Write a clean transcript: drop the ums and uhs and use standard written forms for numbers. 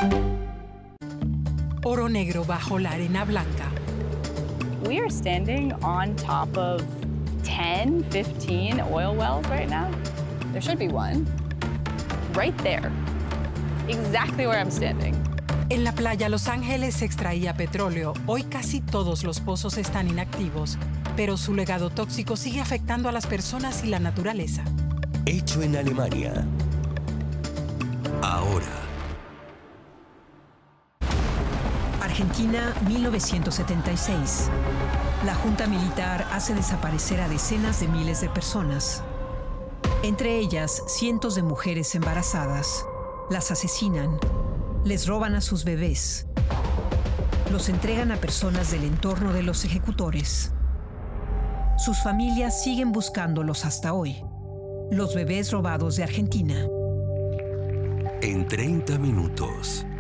Oro negro bajo la arena blanca. We are standing on top of 10, 15 oil wells right now. There should be one right there, exactly where I'm standing. En la playa Los Ángeles se extraía petróleo. Hoy casi todos los pozos están inactivos, pero su legado tóxico sigue afectando a las personas y la naturaleza. Hecho en Alemania. Ahora. Argentina, 1976. La junta militar hace desaparecer a decenas de miles de personas. Entre ellas, cientos de mujeres embarazadas. Las asesinan, les roban a sus bebés, los entregan a personas del entorno de los ejecutores. Sus familias siguen buscándolos hasta hoy. Los bebés robados de Argentina. En 30 minutos.